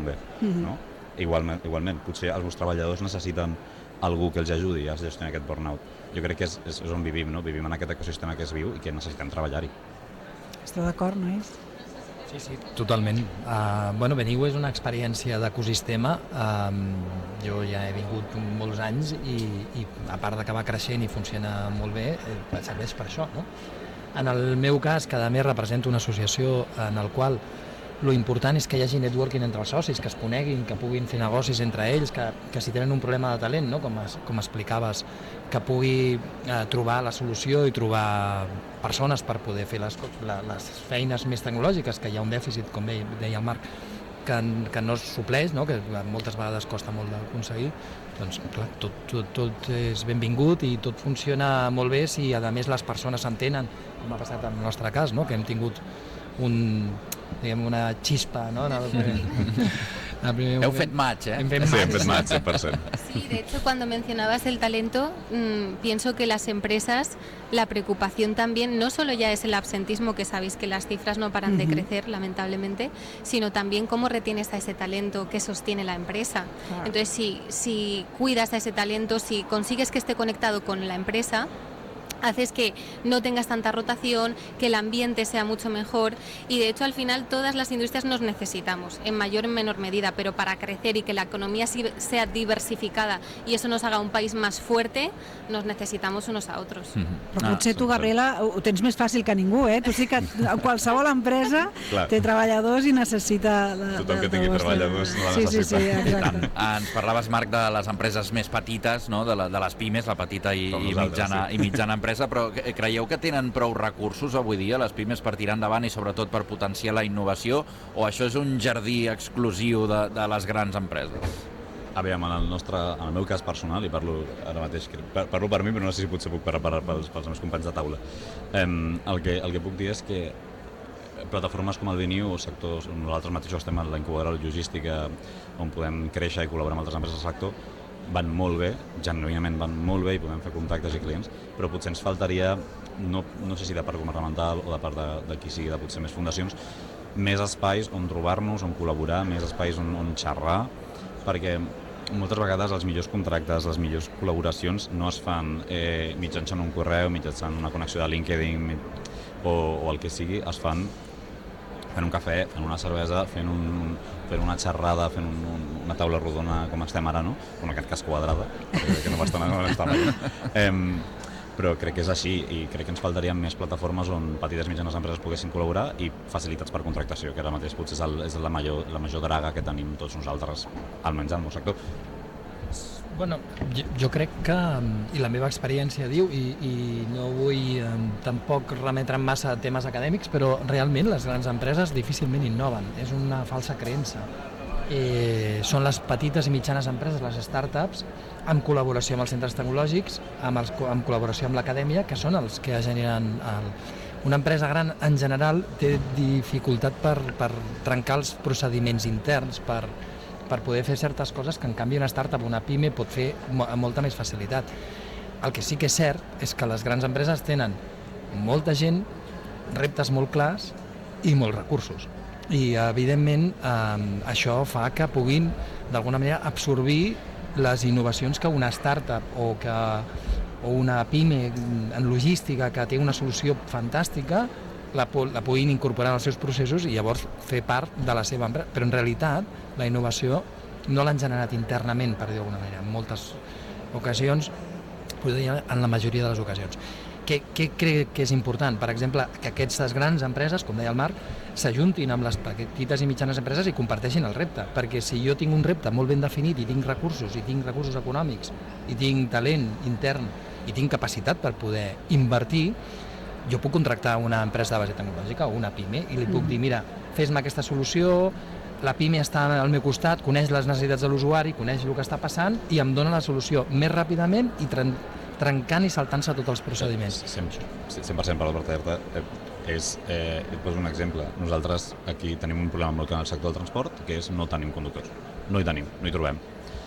bé, no? Igualment, potser els vostres treballadors necessiten algú que els ajudi a gestionar aquest burnout. Jo crec que és on vivim, no? Vivim en aquest ecosistema que es viu i que necessitem treballar-hi. Esteu d'acord, nois? Sí, totalment. Veniu és una experiència d'ecosistema. Jo ja he vingut molts anys i a part d'acabar creixent i funciona molt bé, serveix per això, no? En el meu cas, que a més represento una associació en el qual lo important és que hi hagi networking entre els socis, que es coneguin, que puguin fer negocis entre ells, que si tenen un problema de talent, no? com explicaves, que pugui trobar la solució i trobar persones per poder fer les feines més tecnològiques, que hi ha un dèficit, com deia el Marc, que no es supleix, no? Que moltes vegades costa molt d'aconseguir. Doncs clar, tot és benvingut i tot funciona molt bé si a més les persones s'entenen, com ha passat en el nostre cas, no? Que hem tingut una chispa, ¿no? Heu fet match, ¿eh? Sí, hem fet match, 100%. Sí, de hecho, cuando mencionabas el talento, pienso que las empresas, la preocupación también, no solo ya es el absentismo, que sabéis que las cifras no paran de crecer, lamentablemente, sino también cómo retienes a ese talento que sostiene la empresa. Claro. Entonces, si cuidas a ese talento, si consigues que esté conectado con la empresa, haces que no tengas tanta rotación, que el ambiente sea mucho mejor y de hecho al final todas las industrias nos necesitamos en mayor o menor medida, pero para crecer y que la economía sea diversificada y eso nos haga un país más fuerte, nos necesitamos unos a otros. Però potser tu, Gabriela, ho tens més fàcil que ningú, eh? Tu sí que qualsevol empresa té treballadors i necessita... Tothom que tingui treballadors no la necessita. Sí, exacte. Ens parlaves, Marc, de les empreses més petites, no? de les pimes, la petita i mitjana empresa, però creieu que tenen prou recursos avui dia les pimes per tirar endavant i sobretot per potenciar la innovació, o això és un jardí exclusiu de les grans empreses? Aviam, en el meu cas personal, i parlo ara mateix, parlo per mi, però no sé si potser puc parlar pels meus companys de taula. El que puc dir és que plataformes com el Veniu o sectors, nosaltres mateixos estem en la incubadora logística on podem créixer i col·laborar amb altres empreses del sector, van molt bé, genuïnament van molt bé i podem fer contactes i clients, però potser ens faltaria, no sé si de part governamental o de part de qui sigui, de potser més fundacions, més espais on trobar-nos, on col·laborar, més espais on xerrar, perquè moltes vegades els millors contractes, les millors col·laboracions no es fan mitjançant un correu, mitjançant una connexió de LinkedIn o el que sigui, es fan fent un cafè, fent una cervesa, fent una xerrada, fent una taula rodona com estem ara, no? En aquest cas quadrada, que no va estar mai. Però crec que és així i crec que ens faltarien més plataformes on petites i mitjanes empreses poguessin col·laborar i facilitats per contractació, que ara mateix potser és la major draga que tenim tots nosaltres, almenys al meu sector. Bueno, jo crec que, i la meva experiència diu, i no vull tampoc remetre massa a temes acadèmics, però realment les grans empreses difícilment innoven, és una falsa creença. Són les petites i mitjanes empreses, les startups, en col·laboració amb els centres tecnològics, en col·laboració amb l'acadèmia, que són els que generen... Una empresa gran, en general, té dificultat per trencar els procediments interns, per poder fer certes coses que en canvi una startup o una pime pot fer amb molta més facilitat. El que sí que és cert és que les grans empreses tenen molta gent, reptes molt clars i molts recursos. I evidentment això fa que puguin d'alguna manera absorbir les innovacions que una startup o una pime en logística que té una solució fantàstica la puguin incorporar als seus processos i llavors fer part de la seva empresa. Però en realitat la innovació no l'han generat internament, per dir d'alguna manera, en moltes ocasions, en la majoria de les ocasions. Què crec que és important? Per exemple, que aquestes grans empreses, com deia el Marc, s'ajuntin amb les petites i mitjanes empreses i comparteixin el repte, perquè si jo tinc un repte molt ben definit i tinc recursos econòmics, i tinc talent intern, i tinc capacitat per poder invertir, jo puc contractar una empresa de base tecnològica o una pime i li puc dir, mira, fes-me aquesta solució, la pime està al meu costat, coneix les necessitats de l'usuari, coneix el que està passant i em dona la solució més ràpidament i trencant i saltant-se tots els procediments. 100% per Albert. Et poso un exemple. Nosaltres aquí tenim un problema molt clar en el sector del transport, que és no tenim conductors. No hi trobem.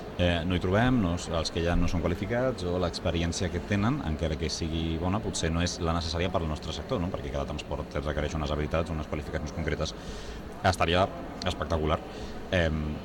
Els que ja no són qualificats o l'experiència que tenen, encara que sigui bona, potser no és la necessària per al nostre sector, no? Perquè cada transport requereix unes habilitats, unes qualificacions concretes. Estaria espectacular